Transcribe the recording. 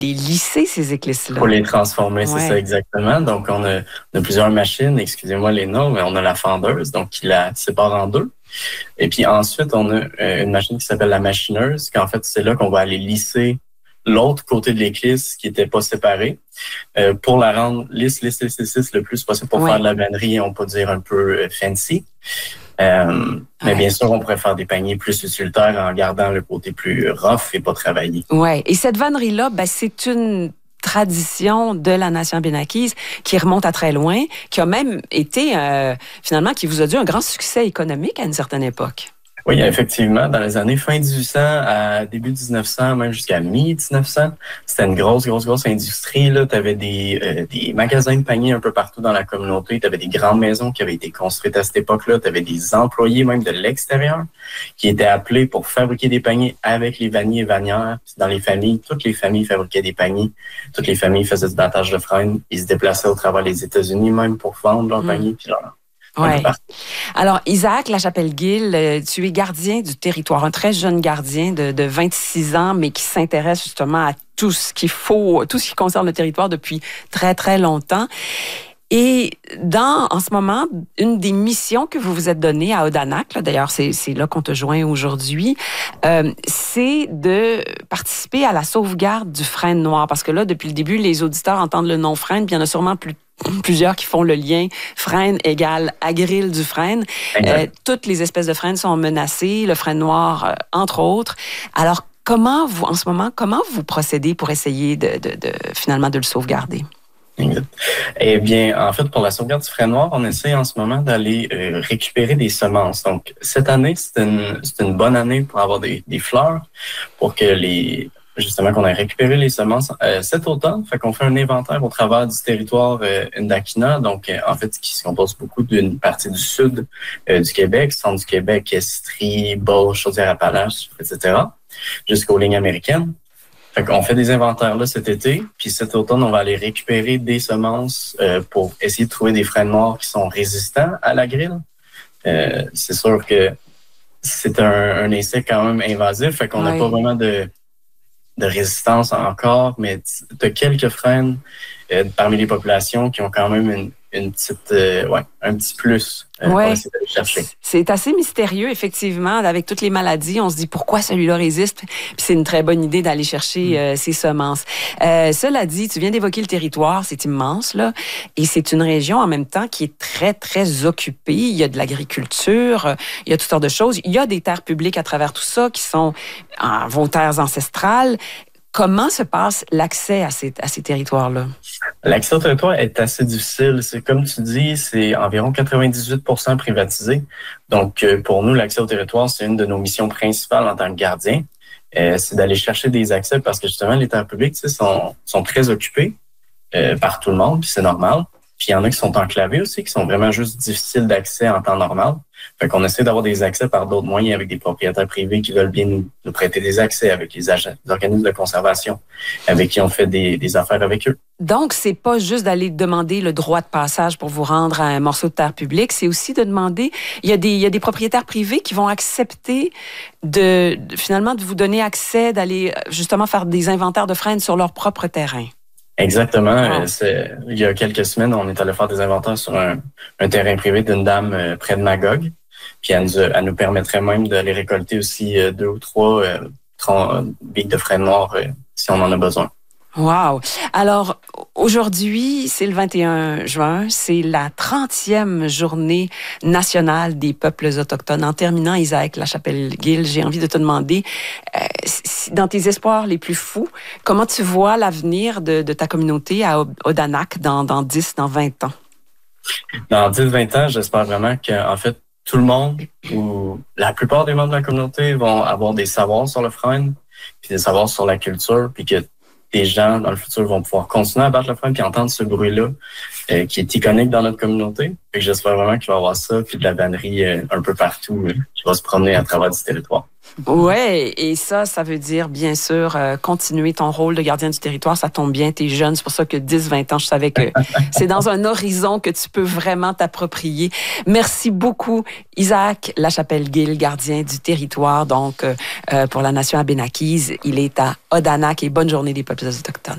lisser, ces éclisses-là. Pour les transformer, Ouais. c'est ça exactement. Donc, on a plusieurs machines, excusez-moi les noms, mais on a la fendeuse, donc qui la sépare en deux. Et puis ensuite, on a une machine qui s'appelle la machineuse, qu'en fait, c'est là qu'on va aller lisser l'autre côté de l'éclisse qui était pas séparé pour la rendre lisse le plus possible pour faire de la vannerie, on peut dire un peu fancy. Mais bien sûr, on pourrait faire des paniers plus utilitaires en gardant le côté plus rough et pas travaillé. Ouais. Et cette vannerie-là, c'est une tradition de la nation abénaquise qui remonte à très loin, qui a même été, finalement, qui vous a dû un grand succès économique à une certaine époque. Oui, effectivement, dans les années fin 1800 à début 1900, même jusqu'à mi-1900, c'était une grosse industrie. Là, tu avais des magasins de paniers un peu partout dans la communauté. Tu avais des grandes maisons qui avaient été construites à cette époque-là. Tu avais des employés même de l'extérieur qui étaient appelés pour fabriquer des paniers avec les vanniers et vannières. Dans les familles, toutes les familles fabriquaient des paniers. Toutes les familles faisaient du battage de freine. Ils se déplaçaient au travers des États-Unis même pour vendre leurs paniers. Puis là, ouais. Alors, Isaac Lachapelle-Gill, tu es gardien du territoire, un très jeune gardien de 26 ans, mais qui s'intéresse justement à tout ce qui concerne le territoire depuis très, très longtemps. Et en ce moment, une des missions que vous vous êtes donnée à Odanak, d'ailleurs, c'est là qu'on te joint aujourd'hui, c'est de participer à la sauvegarde du frêne noir. Parce que là, depuis le début, les auditeurs entendent le nom frêne, puis il y en a sûrement plusieurs qui font le lien frêne égale agril du frêne. Toutes les espèces de frênes sont menacées, le frêne noir, entre autres. Alors, comment vous procédez pour essayer finalement de le sauvegarder? Eh bien, en fait, pour la sauvegarde du frêne noir, on essaie en ce moment d'aller récupérer des semences. Donc, cette année, c'est une bonne année pour avoir des fleurs, pour que justement, qu'on ait récupéré les semences cet automne. Fait qu'on fait un inventaire au travers du territoire Ndakina. Donc, en fait, qui se compose beaucoup d'une partie du sud du Québec, centre du Québec, Estrie, Beauce, Chaudière-Appalaches, etc., jusqu'aux lignes américaines. Fait qu'on fait des inventaires là cet été, puis cet automne, on va aller récupérer des semences pour essayer de trouver des frênes noirs qui sont résistants à la grille. C'est sûr que c'est un insecte quand même invasif, fait qu'on n'a pas vraiment de résistance encore, mais tu as quelques frênes parmi les populations qui ont quand même une petite, un petit plus pour essayer d'aller chercher. C'est assez mystérieux, effectivement, avec toutes les maladies. On se dit pourquoi celui-là résiste. Puis c'est une très bonne idée d'aller chercher ces semences. Cela dit, tu viens d'évoquer le territoire, c'est immense, là. Et c'est une région en même temps qui est très, très occupée. Il y a de l'agriculture, il y a toutes sortes de choses. Il y a des terres publiques à travers tout ça qui sont vos terres ancestrales. Comment se passe l'accès à ces territoires-là? L'accès au territoire est assez difficile. C'est comme tu dis, c'est environ 98% privatisé. Donc, pour nous, l'accès au territoire, c'est une de nos missions principales en tant que gardien. C'est d'aller chercher des accès parce que justement, les terres publiques sont très occupées par tout le monde, puis c'est normal. Puis il y en a qui sont enclavés aussi, qui sont vraiment juste difficiles d'accès en temps normal. Fait qu'on essaie d'avoir des accès par d'autres moyens avec des propriétaires privés qui veulent bien nous prêter des accès, avec les organismes de conservation, avec qui on fait des affaires avec eux. Donc, c'est pas juste d'aller demander le droit de passage pour vous rendre à un morceau de terre publique, c'est aussi de demander, il y a des propriétaires privés qui vont accepter finalement de vous donner accès, d'aller justement faire des inventaires de frênes sur leur propre terrain. Exactement. Il y a quelques semaines, on est allé faire des inventaires sur un terrain privé d'une dame près de Magog. Puis elle nous permettrait même de les récolter aussi 2 ou 3 billes de frêne noir si on en a besoin. Wow! Alors, aujourd'hui, c'est le 21 juin, c'est la 30e journée nationale des peuples autochtones. En terminant, Isaac Lachapelle-Gill, j'ai envie de te demander, dans tes espoirs les plus fous, comment tu vois l'avenir de ta communauté à Odanak dans 10, dans 20 ans? Dans 10-20 ans, j'espère vraiment qu'en fait, tout le monde ou la plupart des membres de la communauté vont avoir des savoirs sur le frêne, puis des savoirs sur la culture, puis que des gens dans le futur vont pouvoir continuer à battre le frêne puis entendre ce bruit-là qui est iconique dans notre communauté. Fait que j'espère vraiment qu'il va y avoir ça, puis de la vannerie un peu partout qui va se promener à travers du territoire. Ouais, et ça veut dire, bien sûr, continuer ton rôle de gardien du territoire. Ça tombe bien, t'es jeune, c'est pour ça que 10-20 ans, je savais que c'est dans un horizon que tu peux vraiment t'approprier. Merci beaucoup, Isaac Lachapelle-Gill, gardien du territoire, donc pour la nation abénaquise. Il est à Odanak et bonne journée des peuples autochtones.